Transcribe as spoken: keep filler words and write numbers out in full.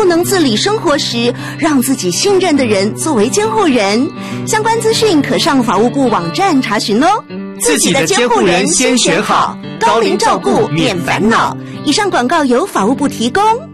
不能自理生活时，让自己信任的人作为监护人。相关资讯可上法务部网站查询哦。 自己的监护人先选好，高龄照顾免烦恼。 以上广告由法务部提供。